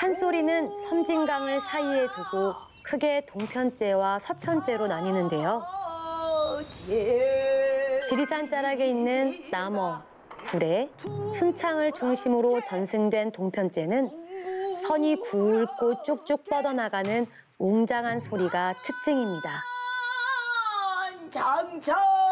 판소리는 섬진강을 사이에 두고 크게 동편제와 서편제로 나뉘는데요. 지리산 자락에 있는 남어, 구례, 순창을 중심으로 전승된 동편제는 선이 굵고 쭉쭉 뻗어나가는 웅장한 소리가 특징입니다. 장차